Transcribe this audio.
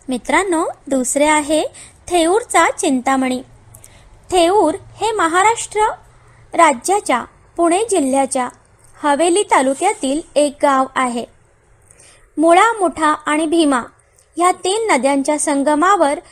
मित्रांनो, दुसरे आहे थेऊरचा चिंतामणी. थेऊर हे महाराष्ट्र राज्याच्या पुणे जिल्ह्याच्या हवेली तालुक्यातील एक गाव आहे. मुळा, मुठा आणि भीमा ह्या 3 नद्यांच्या संगमावर